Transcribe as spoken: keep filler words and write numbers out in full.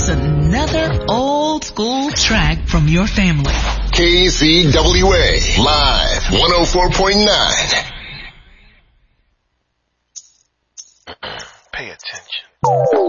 Here's another old school track from your family. K C W A, live, one oh four point nine. Pay attention.